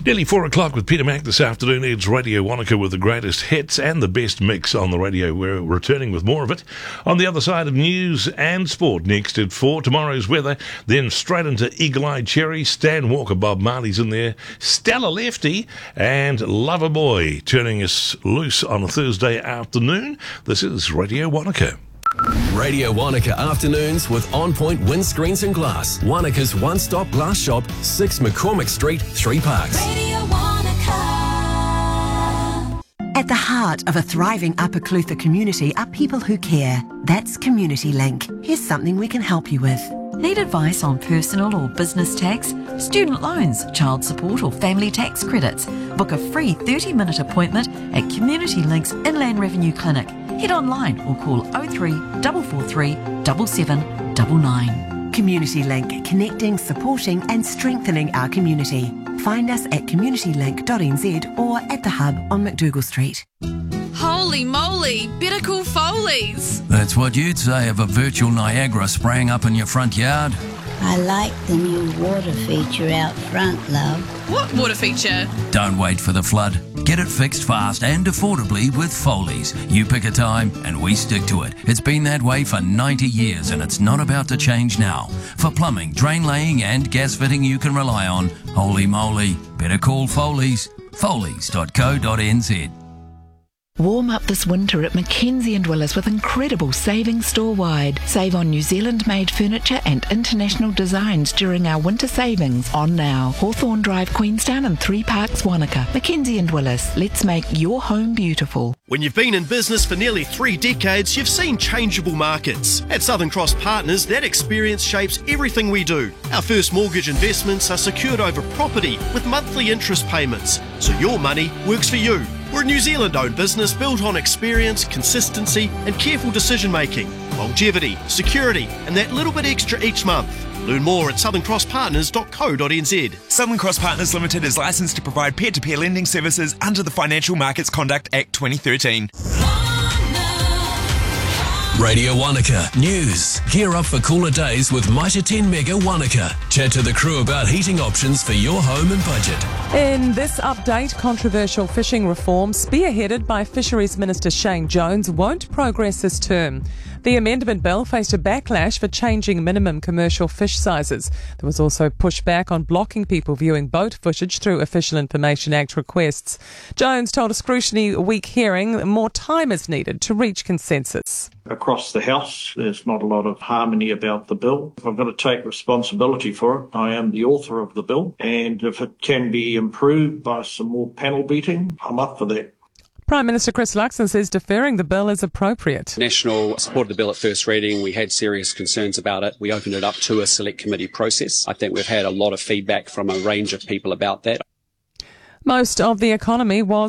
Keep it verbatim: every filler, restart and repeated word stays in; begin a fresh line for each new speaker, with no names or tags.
Nearly four o'clock with Peter Mac this afternoon. It's Radio Wanaka with the greatest hits and the best mix on the radio. We're returning with more of it on the other side of news and sport next at four. Tomorrow's weather, then straight into Eagle Eye Cherry. Stan Walker, Bob Marley's in there. Stella Lefty and Loverboy turning us loose on a Thursday afternoon. This is Radio Wanaka.
Radio Wanaka afternoons with On Point Windscreens and Glass. Wanaka's one-stop glass shop, six McCormick Street, Three Parks.
Radio Wanaka.
At the heart of a thriving Upper Clutha community are people who care. That's Community Link. Here's something we can help you with.
Need advice on personal or business tax, student loans, child support or family tax credits? Book a free thirty-minute appointment at Community Link's Inland Revenue Clinic. Head online or call oh three, four four three, seven seven nine nine.
Community Link, connecting, supporting and strengthening our community. Find us at community link dot n z or at the Hub on McDougall Street.
Holy moly, better call Foley's.
That's what you'd say of a virtual Niagara spraying up in your front yard.
I like the new water feature out front, love.
What water feature?
Don't wait for the flood. Get it fixed fast and affordably with Foley's. You pick a time and we stick to it. It's been that way for ninety years and it's not about to change now. For plumbing, drain laying and gas fitting you can rely on, holy moly, better call Foley's. Foley's dot co dot n z.
Warm up this winter at Mackenzie and Willis with incredible savings store-wide. Save on New Zealand-made furniture and international designs during our winter savings. On now. Hawthorne Drive, Queenstown and Three Parks, Wanaka. Mackenzie and Willis. Let's make your home beautiful.
When you've been in business for nearly three decades, you've seen changeable markets. At Southern Cross Partners, that experience shapes everything we do. Our first mortgage investments are secured over property with monthly interest payments, so your money works for you. We're a New Zealand-owned business built on experience, consistency and careful decision-making, longevity, security and that little bit extra each month. Learn more at southern cross partners dot co dot n z.
Southern Cross Partners Limited is licensed to provide peer-to-peer lending services under the Financial Markets Conduct Act twenty thirteen.
Radio Wanaka News. Gear up for cooler days with Mitre ten Mega Wanaka. Chat to the crew about heating options for your home and budget.
In this update, controversial fishing reform spearheaded by Fisheries Minister Shane Jones won't progress this term. The amendment bill faced a backlash for changing minimum commercial fish sizes. There was also pushback on blocking people viewing boat footage through Official Information Act requests. Jones told a scrutiny week hearing more time is needed to reach consensus.
Across the House, there's not a lot of harmony about the bill. I've got to take responsibility for it. I am the author of the bill, and if it can be improved by some more panel beating, I'm up for that.
Prime Minister Chris Luxon says deferring the bill is appropriate.
National supported the bill at first reading. We had serious concerns about it. We opened it up to a select committee process. I think we've had a lot of feedback from a range of people about that.
Most of the economy was